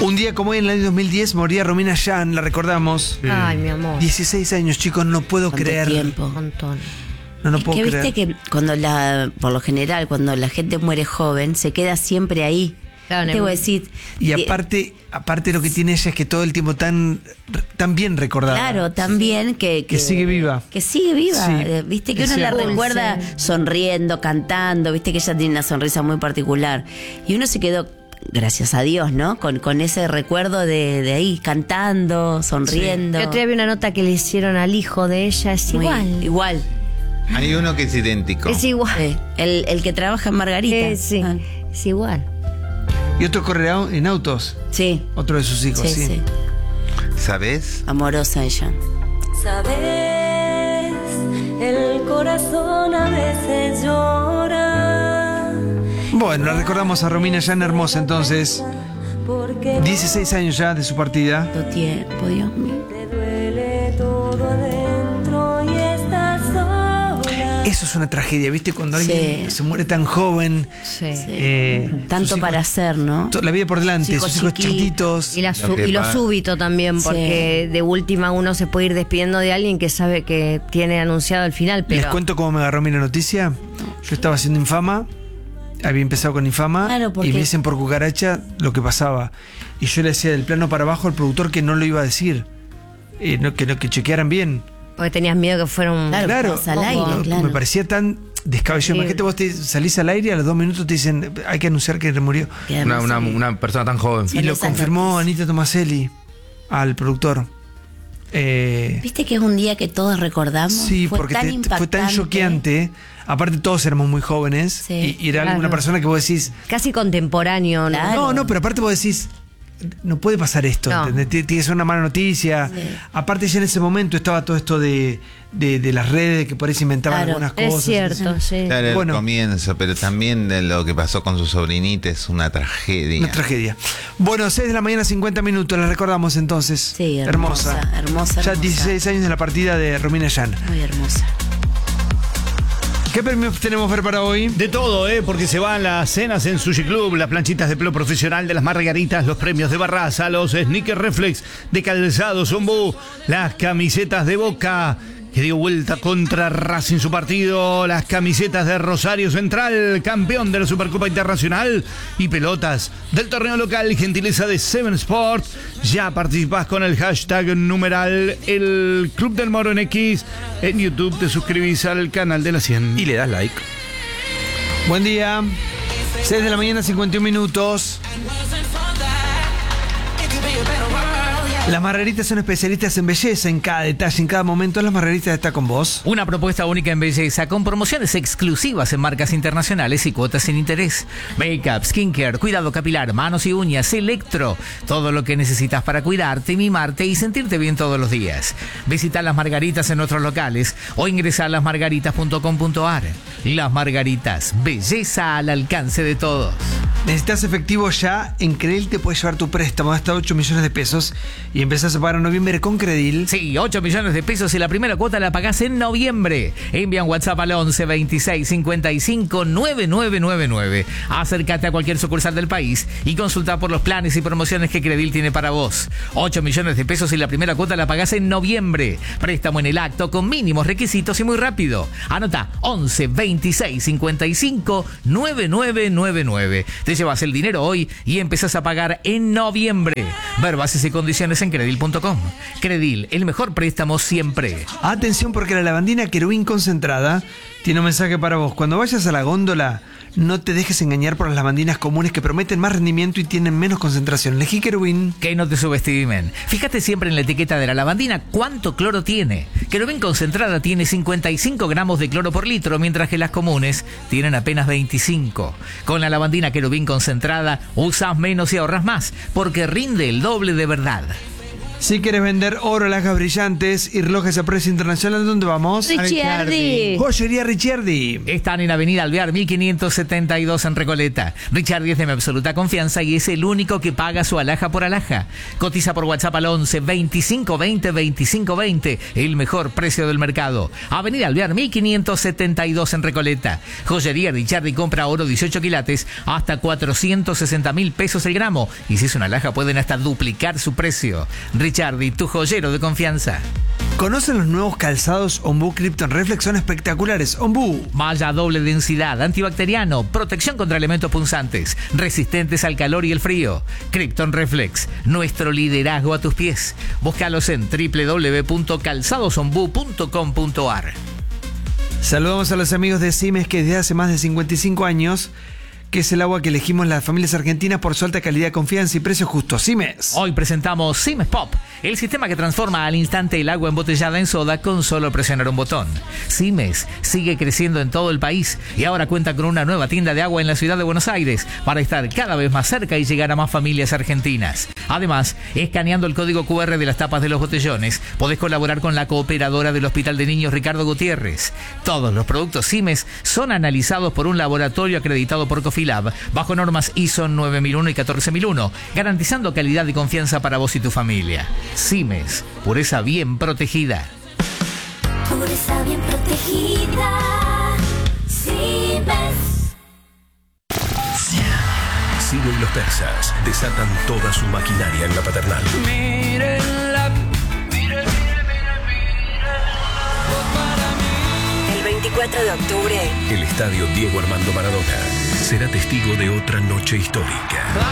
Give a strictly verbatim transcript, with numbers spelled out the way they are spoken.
Un día como hoy, en el año dos mil diez, moría Romina Yan, la recordamos. Sí. Ay, mi amor. dieciséis años, chicos, no puedo ¿Cuánto creer. tiempo? Un montón. No, no Es puedo que creer. viste que cuando la, por lo general, cuando la gente muere joven, se queda siempre ahí. Claro, Te voy a en- decir. Y de- aparte, aparte lo que tiene ella es que todo el tiempo tan, tan bien recordada. Claro, también que, Que sigue viva. Que sigue viva. Sí, Eh, Viste que es uno la cierto. recuerda Dulce. sonriendo, cantando. Viste que ella tiene una sonrisa muy particular. Y uno se quedó, gracias a Dios, ¿no? Con, con ese recuerdo de, de ahí, cantando, sonriendo. Yo otro día vi una nota que le hicieron al hijo de ella, es Muy- igual. Igual. Hay uno que es idéntico. Es igual. Sí. El, el que trabaja en Margarita. Eh, sí, Ah, es igual. Y otro correrá en autos. sí. Otro de sus hijos, Sí, sí. sí. ¿Sabes? Amorosa ella. Sabes, el corazón a veces llora. Bueno, la recordamos a Romina Yan, hermosa entonces. Porque dieciséis años ya de su partida. Tanto tiempo, Dios mío. te duele todo adentro y estás sola. Eso es una tragedia, ¿viste? Cuando Sí. alguien se muere tan joven. Sí. eh, Tanto sus hijos- para hacer, ¿no? to- La vida por delante, Sus hijos sus hijos chiquitos. chiquititos. Y, la Lo su- que y lo pa- súbito también, Sí. porque de última uno se puede ir despidiendo de alguien que sabe que tiene anunciado el final, pero Les cuento cómo me agarró mi la noticia. Yo estaba haciendo Infama, había empezado con Infama, Claro, porque- y me dicen por cucaracha lo que pasaba. Y yo le decía del plano para abajo al productor que no lo iba a decir, eh, no, que, no, que chequearan bien. porque tenías miedo que fuera un... Claro, Claro, pasa al poco. aire, No, claro. me parecía tan descabellado. Sí. Imagínate, vos te salís al aire y a los dos minutos te dicen hay que anunciar que murió. Que Una, además, una, sí. una persona tan joven. Y lo esas confirmó noticias. Anita Tomaselli al productor. Eh, ¿Viste que es un día que todos recordamos? sí, fue porque tan te- fue tan impactante. choqueante. Aparte todos éramos muy jóvenes. Sí, y, y era claro. una persona que vos decís, Casi contemporáneo, ¿no? Claro. no, no, pero aparte vos decís, no puede pasar esto, No. ¿entendés? Tiene tiene que ser una mala noticia. Sí. Aparte ya en ese momento estaba todo esto de, de, de las redes, que por ahí se inventaban Claro, algunas cosas. Es cierto, sí. Claro, el Bueno. comienzo, pero también de lo que pasó con su sobrinita es una tragedia. Una tragedia. Bueno, seis de la mañana, cincuenta minutos, la recordamos entonces. Sí, hermosa, hermosa, Ya hermosa. dieciséis años de la partida de Romina Yan. Muy hermosa. ¿Qué premios tenemos ver para hoy? De todo, ¿eh? Porque se van las cenas en Sushi Club, las planchitas de pelo profesional de las Margaritas, los premios de Barraza, los sneakers reflex de Calzado Zombú, las camisetas de Boca, que dio vuelta contra Racing su partido, las camisetas de Rosario Central, campeón de la Supercopa Internacional, y pelotas del torneo local, gentileza de Seven Sport. Ya participás con el hashtag numeral el Club del Moro en X. En YouTube te suscribís al canal de la cien. Y le das like. Buen día. seis de la mañana, cincuenta y un minutos. Las Margaritas son especialistas en belleza, en cada detalle, en cada momento. Las Margaritas está con vos. Una propuesta única en belleza con promociones exclusivas en marcas internacionales y cuotas sin interés. Make-up, skincare, cuidado capilar, manos y uñas, electro. Todo lo que necesitas para cuidarte, mimarte y sentirte bien todos los días. Visita Las Margaritas en nuestros locales o ingresa a las margaritas punto com punto a r. Las Margaritas, belleza al alcance de todos. Necesitas efectivo ya. En Credil te puedes llevar tu préstamo de hasta ocho millones de pesos y empezás a pagar en noviembre con Credil. Sí, ocho millones de pesos y la primera cuota la pagás en noviembre. Envía un WhatsApp al once veintiséis cincuenta y cinco noventa y nueve noventa y nueve. Acércate a cualquier sucursal del país y consulta por los planes y promociones que Credil tiene para vos. ocho millones de pesos y la primera cuota la pagás en noviembre. Préstamo en el acto con mínimos requisitos y muy rápido. Anota once veintiséis cincuenta y cinco noventa y nueve noventa y nueve. Te llevas el dinero hoy y empezás a pagar en noviembre. Ver bases y condiciones en credil punto com. Credil, el mejor préstamo siempre. Atención, porque la lavandina Querubín concentrada tiene un mensaje para vos. Cuando vayas a la góndola, no te dejes engañar por las lavandinas comunes que prometen más rendimiento y tienen menos concentración. Elegí Querubín. Que no te subestimen. Fíjate siempre en la etiqueta de la lavandina cuánto cloro tiene. Querubín concentrada tiene cincuenta y cinco gramos de cloro por litro, mientras que las comunes tienen apenas veinticinco. Con la lavandina Querubín concentrada usas menos y ahorras más, porque rinde el doble de verdad. Si quieres vender oro, alhajas brillantes y relojes a precio internacional, ¿dónde vamos? Ricciardi. Joyería Ricciardi. Están en Avenida Alvear mil quinientos setenta y dos en Recoleta. Ricciardi es de mi absoluta confianza y es el único que paga su alhaja por alhaja. Cotiza por WhatsApp al once veinticinco veinte veinticinco veinte. El mejor precio del mercado. Avenida Alvear mil quinientos setenta y dos en Recoleta. Joyería Ricciardi compra oro dieciocho quilates hasta cuatrocientos sesenta mil pesos el gramo. Y si es una alhaja pueden hasta duplicar su precio. Ricciardi, tu joyero de confianza. ¿Conocen los nuevos calzados Ombú Krypton Reflex? Son espectaculares. Ombú. Malla doble densidad, antibacteriano, protección contra elementos punzantes, resistentes al calor y el frío. Krypton Reflex, nuestro liderazgo a tus pies. Búscalos en doble u doble u doble u punto calzadosombú punto com punto a r. Saludamos a los amigos de Simes, que desde hace más de cincuenta y cinco años, que es el agua que elegimos las familias argentinas por su alta calidad, confianza y precio justo. Simes. Hoy presentamos Simes Pop, el sistema que transforma al instante el agua embotellada en soda con solo presionar un botón. Simes sigue creciendo en todo el país y ahora cuenta con una nueva tienda de agua en la ciudad de Buenos Aires para estar cada vez más cerca y llegar a más familias argentinas. Además, escaneando el código cu erre de las tapas de los botellones, podés colaborar con la cooperadora del Hospital de Niños Ricardo Gutiérrez. Todos los productos Simes son analizados por un laboratorio acreditado por Cofilab bajo normas I S O nueve mil uno y catorce mil uno, garantizando calidad y confianza para vos y tu familia. Simes, pureza bien protegida. Pureza bien protegida. Simes. Ciro y los persas desatan toda su maquinaria en la paternal. El veinticuatro de octubre, El estadio Diego Armando Maradona será testigo de otra noche histórica.